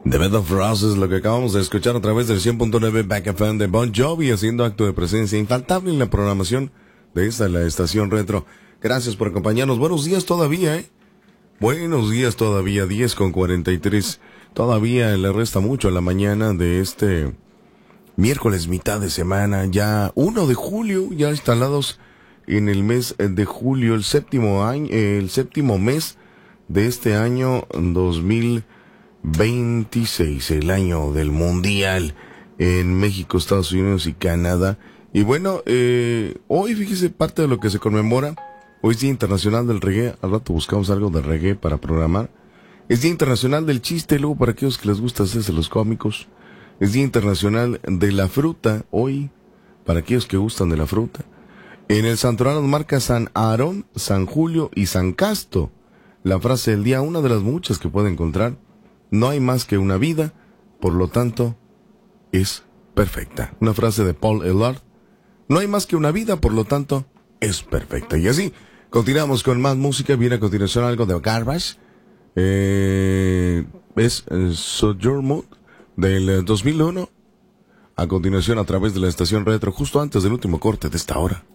The Bed of Roses, lo que acabamos de escuchar a través del 100.9 Back FM de Bon Jovi, haciendo acto de presencia infaltable en la programación de esta, la estación retro. Gracias por acompañarnos. Buenos días todavía, Buenos días todavía, 10:43. Todavía le resta mucho a la mañana de este miércoles, mitad de semana, ya 1 de julio, ya instalados en el mes de julio, el séptimo mes de este año 2026, el año del Mundial en México, Estados Unidos y Canadá. Y bueno, hoy fíjese parte de lo que se conmemora. Hoy es Día Internacional del Reggae. Al rato buscamos algo de reggae para programar. Es Día Internacional del Chiste, luego para aquellos que les gusta hacerse los cómicos. Es Día Internacional de la Fruta, hoy, para aquellos que gustan de la fruta. En el santoral nos marca San Aarón, San Julio y San Casto. La frase del día, una de las muchas que puede encontrar: no hay más que una vida, por lo tanto, es perfecta. Una frase de Paul Eluard: no hay más que una vida, por lo tanto, es perfecta. Y así, continuamos con más música. Viene a continuación algo de Garbage. Es Sojourn Mood del 2001. A continuación, a través de la estación retro, justo antes del último corte de esta hora.